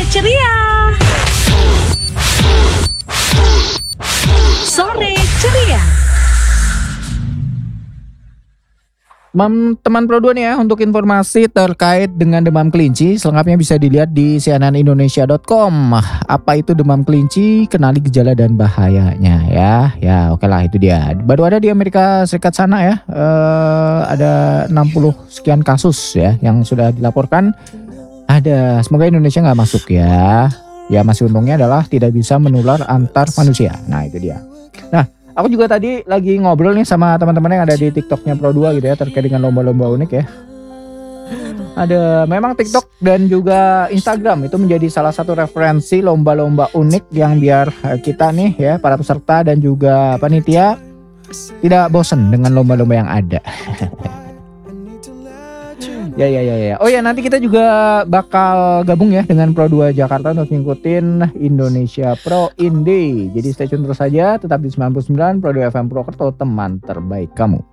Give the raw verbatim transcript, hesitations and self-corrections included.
ceria. Sore ceria. Teman-teman Pro dua nih ya, untuk informasi terkait dengan demam kelinci selengkapnya bisa dilihat di c n n indonesia dot com. Apa itu demam kelinci? Kenali gejala dan bahayanya ya. Ya oke lah, itu dia. Baru ada di Amerika Serikat sana ya. Eh, ada enam puluh sekian kasus ya yang sudah dilaporkan. Ada, semoga Indonesia nggak masuk ya. Ya masih untungnya adalah tidak bisa menular antar manusia. Nah itu dia. Nah, aku juga tadi lagi ngobrol nih sama teman-teman yang ada di TikToknya Pro dua gitu ya, terkait dengan lomba-lomba unik ya. Ada, memang TikTok dan juga Instagram itu menjadi salah satu referensi lomba-lomba unik yang biar kita nih ya, para peserta dan juga panitia tidak bosan dengan lomba-lomba yang ada. Ya ya ya ya. Oh ya, nanti kita juga bakal gabung ya dengan Pro dua Jakarta untuk ngikutin Indonesia Pro Indie. Jadi stay tune terus saja, tetap di sembilan puluh sembilan Pro dua F M Purwokerto, teman terbaik kamu.